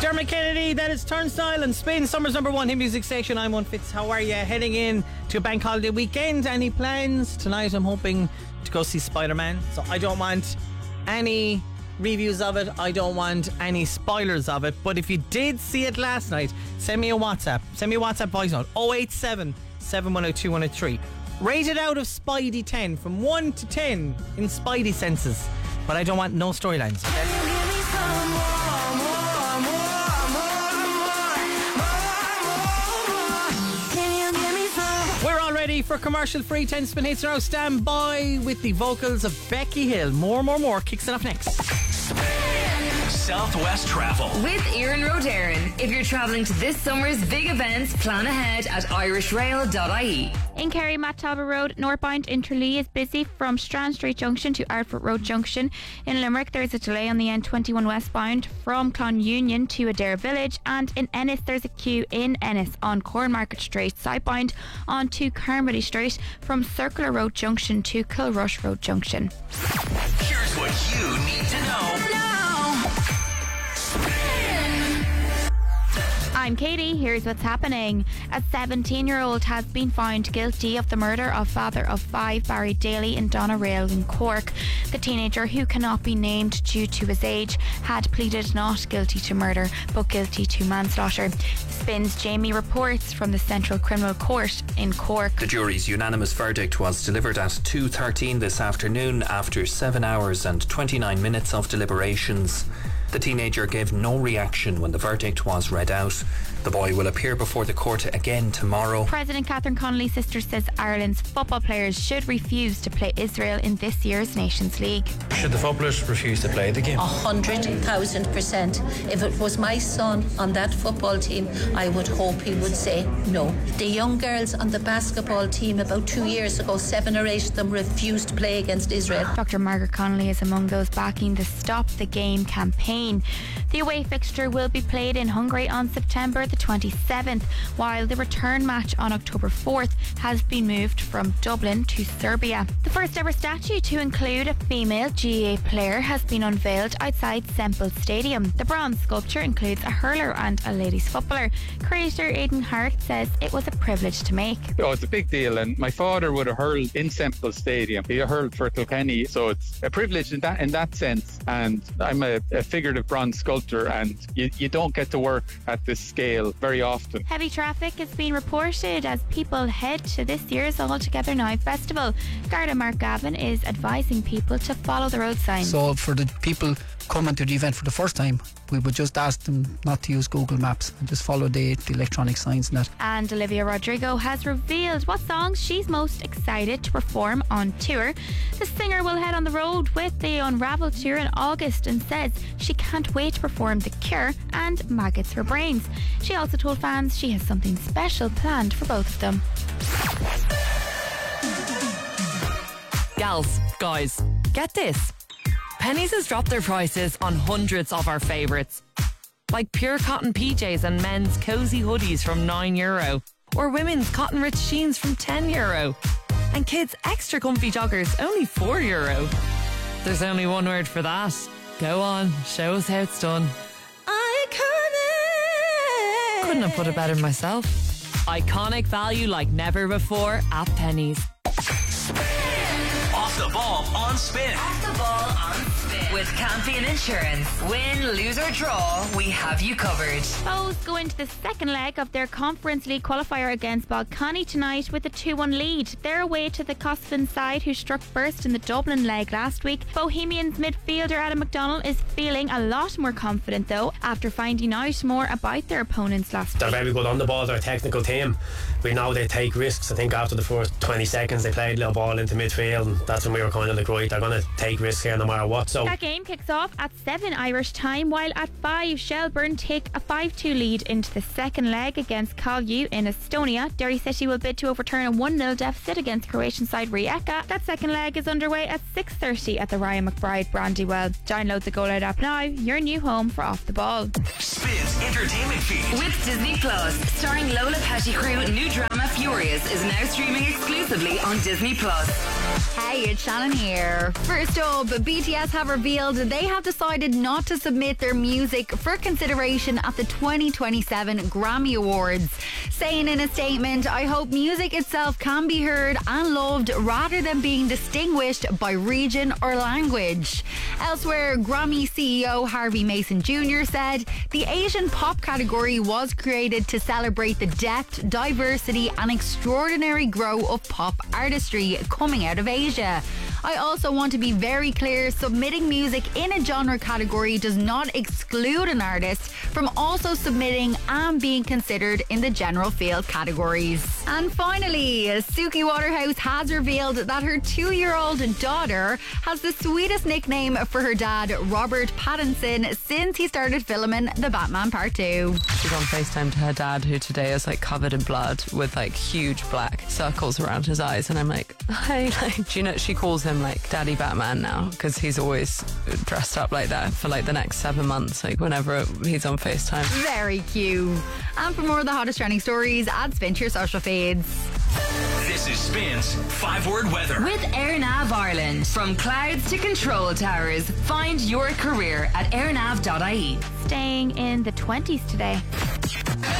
Dermot Kennedy, that is Turnstile and Spin, Summer's number one hit music station. I'm on Fitz. How are you? Heading in to a bank holiday weekend. Any plans? Tonight I'm hoping to go see Spider-Man. So I don't want any reviews of it. I don't want any spoilers of it. But if you did see it last night, send me a WhatsApp. Send me a WhatsApp voice note. 087 710 2103. Rated out of Spidey 10 from 1 to 10 in Spidey senses. But I don't want no storylines. We're all ready for commercial free 10 spin hits now. Stand by with the vocals of Becky Hill. More kicks it off next. Southwest Travel with Ian Rodarin. If you're travelling to this summer's big events, plan ahead at irishrail.ie. In Kerry, Matt Talbot Road, northbound in Tralee is busy from Strand Street Junction to Ardfort Road Junction. In Limerick, there's a delay on the N21 westbound from Clonunion to Adair Village, and in Ennis, there's a queue in Ennis on Cornmarket Street, southbound onto Carmody Street from Circular Road Junction to Kilrush Road Junction. Here's what you need to know. I'm Katie, here's what's happening. A 17-year-old has been found guilty of the murder of father of 5 Barry Daly in Doneraile in Cork. The teenager, who cannot be named due to his age, had pleaded not guilty to murder but guilty to manslaughter. Spins Jamie reports from the Central Criminal Court in Cork. The jury's unanimous verdict was delivered at 2:13 this afternoon after 7 hours and 29 minutes of deliberations. The teenager gave no reaction when the verdict was read out. The boy will appear before the court again tomorrow. President Catherine Connolly's sister says Ireland's football players should refuse to play Israel in this year's Nations League. Should the footballers refuse to play the game? 100,000%. If it was my son on that football team, I would hope he would say no. The young girls on the basketball team about 2 years ago, 7 or 8 of them refused to play against Israel. Dr. Margaret Connolly is among those backing the Stop the Game campaign. The away fixture will be played in Hungary on September the 27th, while the return match on October 4th has been moved from Dublin to Serbia. The first ever statue to include a female GAA player has been unveiled outside Semple Stadium. The bronze sculpture includes a hurler and a ladies footballer. Creator Aidan Hart says it was a privilege to make. Oh, it's a big deal, and my father would have hurled in Semple Stadium. He hurled for Kilkenny, so it's a privilege in that sense. And I'm a figurative bronze sculptor, and you don't get to work at this scale very often. Heavy traffic is being reported as people head to this year's All Together Now festival. Garda Mark Gavin is advising people to follow the road signs. So for the people coming to the event for the first time, we would just ask them not to use Google Maps and just follow the electronic signs and that. And Olivia Rodrigo has revealed what songs she's most excited to perform on tour. The singer will head on the road with the Unravel tour in August and says she can't wait to perform The Cure and Maggots for Brains. She also told fans she has something special planned for both of them. Gals, guys, get this. Penneys has dropped their prices on hundreds of our favourites, like pure cotton PJs and men's cosy hoodies from €9, or women's cotton rich jeans from €10, and kids' extra comfy joggers only €4. There's only one word for that. Go on, show us how it's done. Iconic. Couldn't have put it better myself. Iconic value like never before at Penneys. Off the ball on Spin. Off the ball on Spin. With Campion Insurance. Win, lose or draw, we have you covered. Both go into the second leg of their Conference League qualifier against Balcony tonight with a 2-1 lead. They're away to the Cosfin side, who struck first in the Dublin leg last week. Bohemians midfielder Adam McDonnell is feeling a lot more confident though, after finding out more about their opponents last week. They're very good on the ball, they're a technical team. We know they take risks. I think after the first 20 seconds they played a little ball into midfield, and that's when we were kind of like, right, they're going to take risks here no matter what. So that game kicks off at 7 Irish time, while at 5 Shelburne take a 5-2 lead into the second leg against Kalju in Estonia. Derry City will bid to overturn a 1-0 deficit against Croatian side Rijeka. That second leg is underway at 6:30 at the Ryan McBride Brandywell. Download the Go Loud app now, your new home for Off the Ball. Spins Entertainment Feed with Disney Plus, starring Lola Pettigrew. New drama Furious is now streaming exclusively on Disney Plus. Hey, it's Shannon here. First up, BTS have revealed they have decided not to submit their music for consideration at the 2027 Grammy Awards. Saying in a statement, I hope music itself can be heard and loved rather than being distinguished by region or language. Elsewhere, Grammy CEO Harvey Mason Jr. said the Asian pop category was created to celebrate the depth, diversity and extraordinary growth of pop artistry coming out of Asia. I also want to be very clear, submitting music in a genre category does not exclude an artist from also submitting and being considered in the general field categories. And finally, Suki Waterhouse has revealed that her 2-year-old daughter has the sweetest nickname for her dad, Robert Pattinson, since he started filming The Batman Part 2. She's on FaceTime to her dad, who today is like covered in blood with like huge black circles around his eyes, and I'm like, hi, like, you know, she calls him like Daddy Batman now because he's always dressed up like that for like the next 7 months, like whenever he's on FaceTime. Very cute. And for more of the hottest trending stories, add Spin to your social feeds. This is Spin's 5-word weather. With AirNav Ireland. From clouds to control towers, find your career at airnav.ie. Staying in the 20s today.